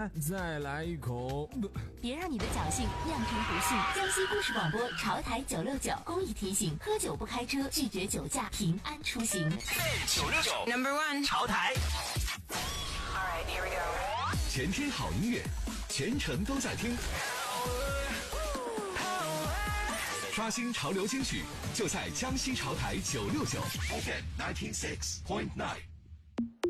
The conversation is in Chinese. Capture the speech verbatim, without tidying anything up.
来，再来一口。 别让你的侥幸酿成不幸。江西故事广播潮台九六九公益提醒：喝酒不开车，拒绝酒驾，平安出行。 九六九 Number One 潮台。All right, here we go. 全天好音乐，全程都在听。刷新潮流金曲，就在江西潮台九六九 F M ninety six point nine。